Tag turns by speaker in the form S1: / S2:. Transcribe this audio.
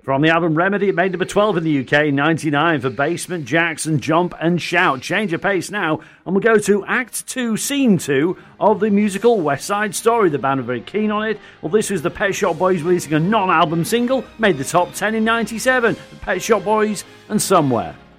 S1: From the album Remedy, it made number 12 in the UK, 99 for Basement Jaxx, Jump and Shout. Change of pace now, and we'll go to Act 2, Scene 2 of the musical West Side Story. The band are very keen on it. Well, this was the Pet Shop Boys releasing a non-album single, made the top 10 in 97. The Pet Shop Boys and Somewhere.